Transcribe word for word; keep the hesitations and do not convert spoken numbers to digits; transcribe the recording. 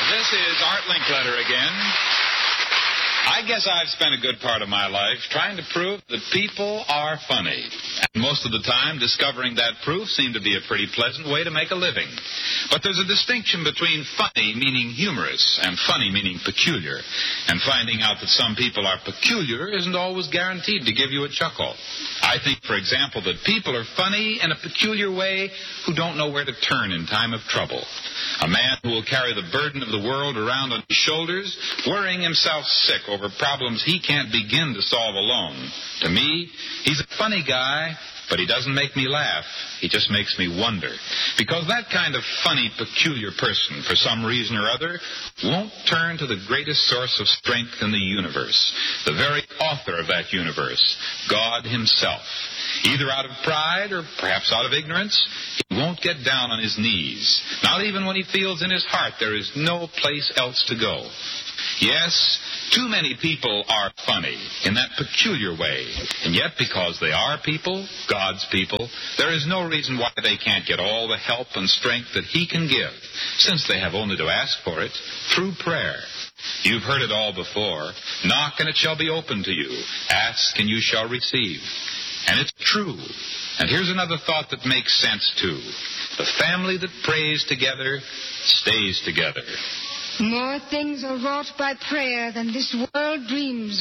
This is Art Linkletter again. I guess I've spent a good part of my life trying to prove that people are funny. And most of the time, discovering that proof seemed to be a pretty pleasant way to make a living. But there's a distinction between funny, meaning humorous, and funny, meaning peculiar. And finding out that some people are peculiar isn't always guaranteed to give you a chuckle. I think, for example, that people are funny in a peculiar way who don't know where to turn in time of trouble. A man who will carry the burden of the world around on his shoulders, worrying himself sick over problems he can't begin to solve alone. To me, he's a funny guy, but he doesn't make me laugh. He just makes me wonder. Because that kind of funny, peculiar person, for some reason or other, won't turn to the greatest source of strength in the universe, the very author of that universe, God himself. Either out of pride or perhaps out of ignorance, he won't get down on his knees. Not even when he feels in his heart there is no place else to go. Yes, too many people are funny in that peculiar way. And yet, because they are people, God's people, there is no reason why they can't get all the help and strength that he can give, since they have only to ask for it through prayer. You've heard it all before. Knock and it shall be opened to you. Ask and you shall receive. And it's true. And here's another thought that makes sense, too. The family that prays together stays together. More things are wrought by prayer than this world dreams